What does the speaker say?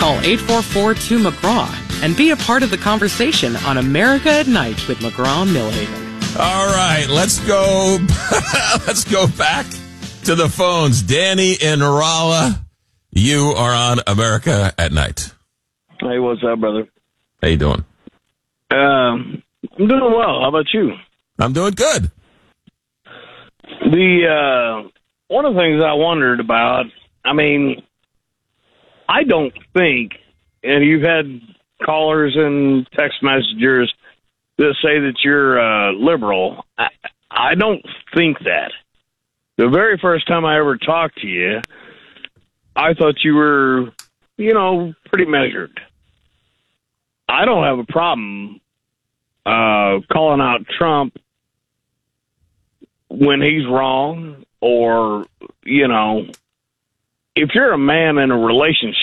Call 844-2-McGraw and be a part of the conversation on America at Night with McGraw and Millhaven. All right, let's go. Let's go back to the phones. Danny in Rolla, you are on America at Night. Hey, what's up, brother? How you doing? I'm doing well. How about you? I'm doing good. One of the things I wondered about, I mean, I don't think, and you've had callers and text messengers that say that you're liberal. I don't think that. The very first time I ever talked to you, I thought you were, pretty measured. I don't have a problem calling out Trump when he's wrong, or, if you're a man in a relationship